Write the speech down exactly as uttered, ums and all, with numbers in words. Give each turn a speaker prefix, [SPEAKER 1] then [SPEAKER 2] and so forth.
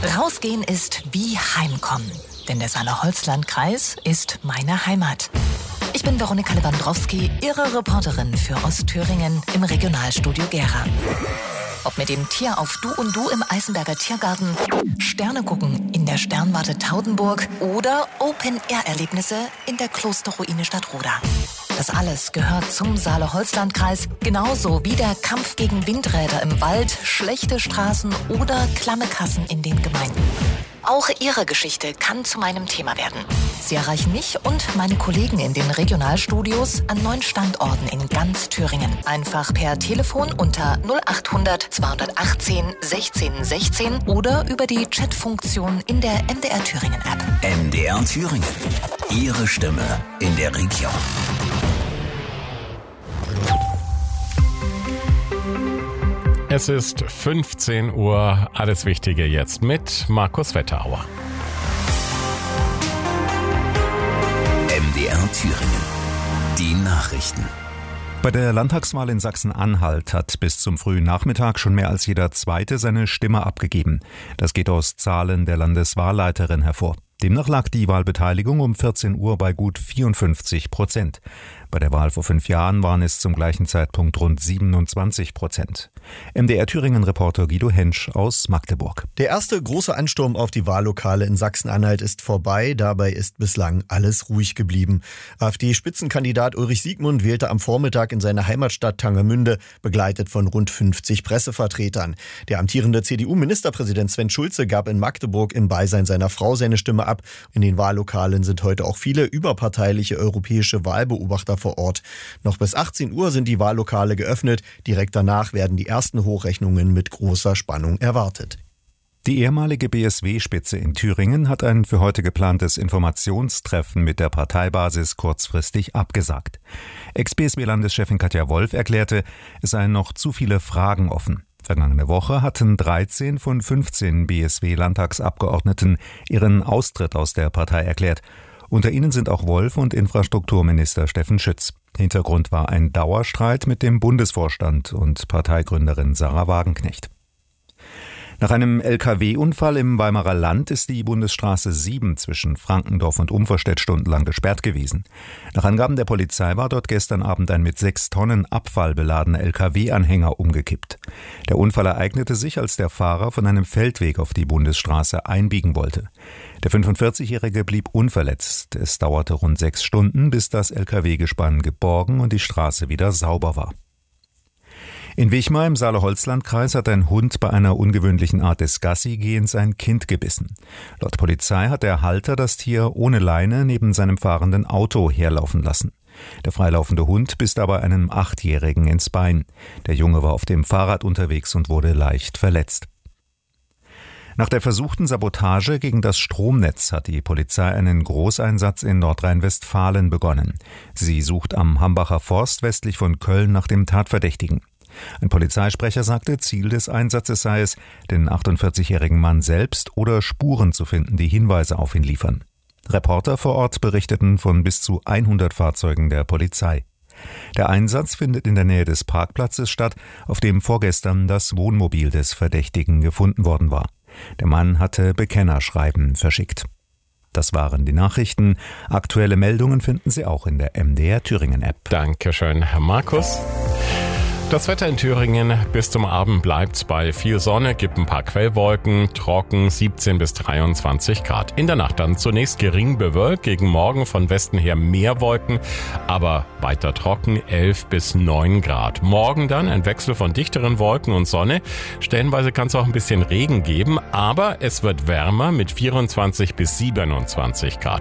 [SPEAKER 1] Rausgehen ist wie Heimkommen, denn der Saale-Holzland-Kreis ist meine Heimat. Ich bin Veronika Lewandowski, Ihre Reporterin für Ostthüringen im Regionalstudio Gera. Ob mit dem Tier auf Du und Du im Eisenberger Tiergarten, Sterne gucken in der Sternwarte Taudenburg oder Open-Air-Erlebnisse in der Klosterruine Stadtroda. Das alles gehört zum Saale-Holzland-Kreis, genauso wie der Kampf gegen Windräder im Wald, schlechte Straßen oder klamme Kassen in den Gemeinden. Auch Ihre Geschichte kann zu meinem Thema werden. Sie erreichen mich und meine Kollegen in den Regionalstudios an neun Standorten in ganz Thüringen. Einfach per Telefon unter null achthundert zweihundertachtzehn sechzehn sechzehn oder über die Chatfunktion in der M D R Thüringen App.
[SPEAKER 2] M D R Thüringen. Ihre Stimme in der Region.
[SPEAKER 3] Es ist fünfzehn Uhr, alles Wichtige jetzt mit Markus Wetterauer.
[SPEAKER 2] M D R Thüringen. Die Nachrichten.
[SPEAKER 4] Bei der Landtagswahl in Sachsen-Anhalt hat bis zum frühen Nachmittag schon mehr als jeder Zweite seine Stimme abgegeben. Das geht aus Zahlen der Landeswahlleiterin hervor. Demnach lag die Wahlbeteiligung um vierzehn Uhr bei gut vierundfünfzig Prozent. Bei der Wahl vor fünf Jahren waren es zum gleichen Zeitpunkt rund siebenundzwanzig Prozent. M D R Thüringen-Reporter Guido Hensch aus Magdeburg.
[SPEAKER 5] Der erste große Ansturm auf die Wahllokale in Sachsen-Anhalt ist vorbei. Dabei ist bislang alles ruhig geblieben. AfD-Spitzenkandidat Ulrich Siegmund wählte am Vormittag in seiner Heimatstadt Tangermünde, begleitet von rund fünfzig Pressevertretern. Der amtierende C D U-Ministerpräsident Sven Schulze gab in Magdeburg im Beisein seiner Frau seine Stimme ab. In den Wahllokalen sind heute auch viele überparteiliche europäische Wahlbeobachter vor Ort. Noch bis achtzehn Uhr sind die Wahllokale geöffnet. Direkt danach werden die ersten Hochrechnungen mit großer Spannung erwartet.
[SPEAKER 4] Die ehemalige B S W-Spitze in Thüringen hat ein für heute geplantes Informationstreffen mit der Parteibasis kurzfristig abgesagt. Ex-B S W-Landeschefin Katja Wolf erklärte, es seien noch zu viele Fragen offen. Vergangene Woche hatten dreizehn von fünfzehn B S W-Landtagsabgeordneten ihren Austritt aus der Partei erklärt. Unter ihnen sind auch Wolf und Infrastrukturminister Steffen Schütz. Hintergrund war ein Dauerstreit mit dem Bundesvorstand und Parteigründerin Sarah Wagenknecht. Nach einem L K W-Unfall im Weimarer Land ist die Bundesstraße sieben zwischen Frankendorf und Umverstedt stundenlang gesperrt gewesen. Nach Angaben der Polizei war dort gestern Abend ein mit sechs Tonnen Abfall beladener L K W-Anhänger umgekippt. Der Unfall ereignete sich, als der Fahrer von einem Feldweg auf die Bundesstraße einbiegen wollte. Der fünfundvierzigjährige blieb unverletzt. Es dauerte rund sechs Stunden, bis das L K W-Gespann geborgen und die Straße wieder sauber war. In Wichmar im Saale-Holzland-Kreis hat ein Hund bei einer ungewöhnlichen Art des Gassigehens ein Kind gebissen. Laut Polizei hat der Halter das Tier ohne Leine neben seinem fahrenden Auto herlaufen lassen. Der freilaufende Hund biss dabei einem Achtjährigen ins Bein. Der Junge war auf dem Fahrrad unterwegs und wurde leicht verletzt. Nach der versuchten Sabotage gegen das Stromnetz hat die Polizei einen Großeinsatz in Nordrhein-Westfalen begonnen. Sie sucht am Hambacher Forst westlich von Köln nach dem Tatverdächtigen. Ein Polizeisprecher sagte, Ziel des Einsatzes sei es, den achtundvierzigjährigen Mann selbst oder Spuren zu finden, die Hinweise auf ihn liefern. Reporter vor Ort berichteten von bis zu hundert Fahrzeugen der Polizei. Der Einsatz findet in der Nähe des Parkplatzes statt, auf dem vorgestern das Wohnmobil des Verdächtigen gefunden worden war. Der Mann hatte Bekennerschreiben verschickt. Das waren die Nachrichten. Aktuelle Meldungen finden Sie auch in der M D R Thüringen App.
[SPEAKER 3] Dankeschön, Herr Markus. Das Wetter in Thüringen: bis zum Abend bleibt's bei viel Sonne, gibt ein paar Quellwolken, trocken, siebzehn bis dreiundzwanzig Grad. In der Nacht dann zunächst gering bewölkt, gegen Morgen von Westen her mehr Wolken, aber weiter trocken, elf bis neun Grad. Morgen dann ein Wechsel von dichteren Wolken und Sonne. Stellenweise kann es auch ein bisschen Regen geben, aber es wird wärmer mit vierundzwanzig bis siebenundzwanzig Grad.